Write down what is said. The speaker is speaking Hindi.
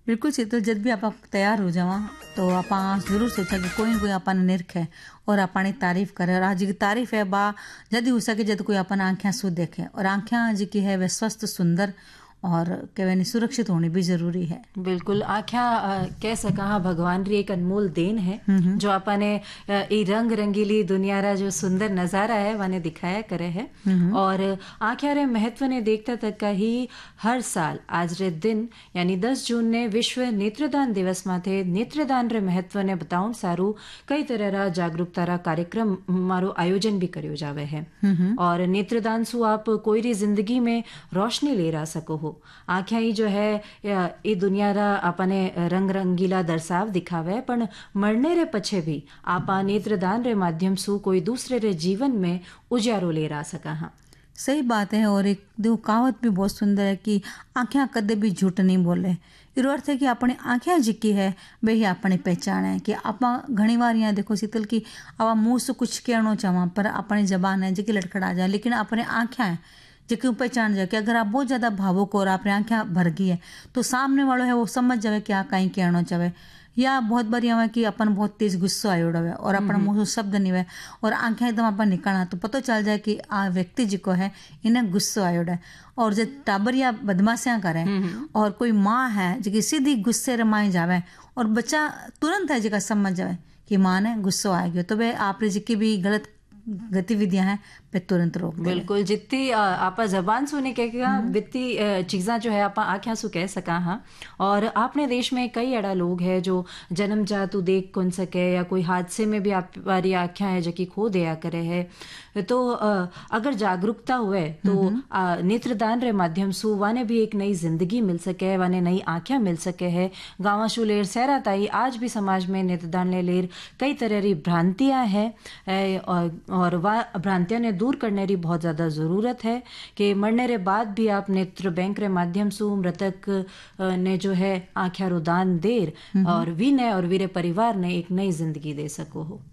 बिल्कुल शीतल, जब भी आप तैयार हो जावा तो आप जरूर सोचा कि कोई न कोई अपन निरखे और अपनी तारीफ करे। और आज की तारीफ है बा जद हो सके जद कोई अपन आँखें सु देखे, और आँखें जी की है वे स्वस्थ सुंदर और कहवे सुरक्षित होनी भी जरूरी है। बिल्कुल आँख्या कह सका हाँ भगवान री एक अनमोल देन है जो अपने ये रंग रंगीली दुनिया रा जो सुंदर नजारा है वाने दिखाया करे है। और आँख्या रे महत्व ने देखता तक का ही हर साल आज रे दिन यानी 10 जून ने विश्व नेत्रदान दिवस माथे नेत्रदान रे महत्व ने बताउन सारू कई तरह रा जागरूकता रा कार्यक्रम मारो आयोजन भी करियो जावे है। और नेत्रदान सु आप कोई री जिंदगी में रोशनी ले रा सको हो। आँखें ही जो है ये दुनिया रा अपने रंग रंगीला दर्शाव दिखावे, पण मरने रे पछे भी आपा नेत्रदान रे माध्यम सु कोई दूसरे रे जीवन में उजारो ले रा सका। हाँ सही बात है। और एक दो कहावत भी बहुत सुंदर है कि आँखें कदे भी झूठ नहीं बोले। इरो अर्थ है कि अपनी आँखें जिकी है वे ही अपनी पहचान है। कि आप घनी बार यहाँ देखो शीतल की आवा मुँह से कुछ कहना चाहवा पर अपनी जबान है जिकी लड़खड़ा जाए, लेकिन अपने आँखें हैं जिसकी पहचान जाए कि अगर आप बहुत ज्यादा भावुक और आपने आँखें भर गई है तो सामने वालों है वो समझ जावे कि आप कहीं कहना चाहे। या बहुत बार यहाँ कि अपन बहुत तेज गुस्सा आयो है और अपना मुंह से शब्द नहीं है और आंखें एकदम अपन निकलना तो पता चल जाए कि आ व्यक्ति जी को है इन्हें गुस्सा आयो है। और जब टाबर या बदमाशियां करें और कोई माँ है जो सीधी गुस्से रमाई जावे और बच्चा तुरंत है जगह समझ जावे कि माँ ने गुस्सा आ गया तो वे आप जी भी गलत गतिविधियां हैं पे तुरंत रोक दे। बिल्कुल जितनी आपा जबान सुने कहेगा बित्ती चीज़ा जो है आपा आँखें सु कह सका। हाँ और आपने देश में कई अड़ा लोग हैं जो जन्म जातु देख कौन सके या कोई हादसे में भी आप वारी आँखें है जो कि खो दिया करे है। तो अगर जागरूकता हुए तो नेत्रदान रे माध्यम सु वाने भी एक नई जिंदगी मिल सके, वाने नई आँखें मिल सके है। गाँव शु लेर सहरा ताई आज भी समाज में नेत्रदान ले लेर कई तरह की भ्रांतियां हैं और वह भ्रांतियां ने दूर करने की बहुत ज़्यादा ज़रूरत है कि मरने रे बाद भी आप नेत्र बैंक रे माध्यम से मृतक ने जो है आँख्या रो दान देर और वी ने और वीरे परिवार ने एक नई जिंदगी दे सको हो।